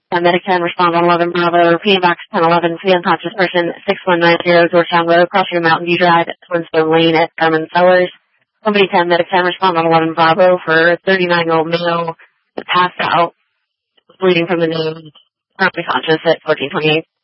Medic 10, respond on 11 Bravo, repeating box 1011, see unconscious person, 6190 Georgetown Road, crossing Mountain View Drive, Twinstone Lane at Garmin Cellars. Company 10, Medic 10, respond on 11 Bravo for a 39-year-old male that passed out, bleeding from the nose, currently conscious at 1428.